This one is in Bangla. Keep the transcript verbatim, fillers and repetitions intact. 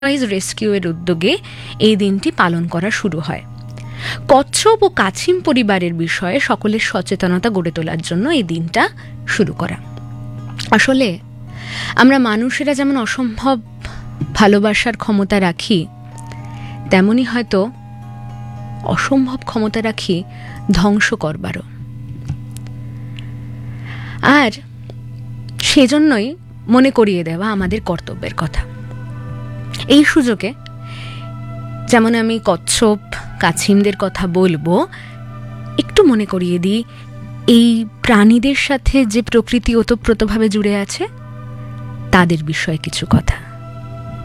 রেস্কিউয়ের উদ্যোগে এই দিনটি পালন করা শুরু হয়। কচ্ছপ ও কাছিম পরিবারের বিষয়ে সকলের সচেতনতা গড়ে তোলার জন্য এই দিনটা শুরু করা। আসলে আমরা মানুষেরা যেমন অসম্ভব ভালোবাসার ক্ষমতা রাখি, তেমনি হয়তো অসম্ভব ক্ষমতা রাখি ধ্বংস করবারও। আর সেজন্যই মনে করিয়ে দেওয়া আমাদের কর্তব্যের কথা। এই সুযোগে যেমন আমি কচ্ছপ কাছিমদের কথা বলবো, একটু মনে করিয়ে দিই এই প্রাণীদের সাথে যে প্রকৃতি ওতপ্রোতভাবে জুড়ে আছে তাদের বিষয়ে কিছু কথা।